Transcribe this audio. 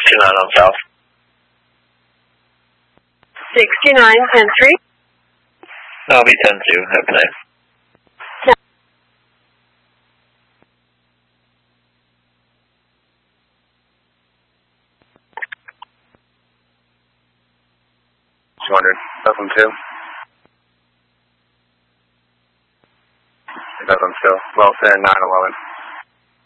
69 on South. 69, 10-3. I'll be 10-2. Have a night. Dublin 2. Dublin 2. Well, 911.